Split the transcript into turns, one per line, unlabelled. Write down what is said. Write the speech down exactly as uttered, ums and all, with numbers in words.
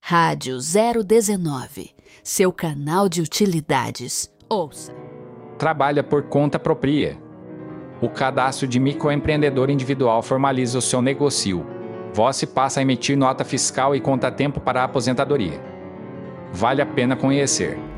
Rádio zero dezenove, seu canal de utilidades. Ouça.
Trabalha por conta própria. O cadastro de microempreendedor individual formaliza o seu negócio. Você passa a emitir nota fiscal e conta-tempo para a aposentadoria. Vale a pena conhecer.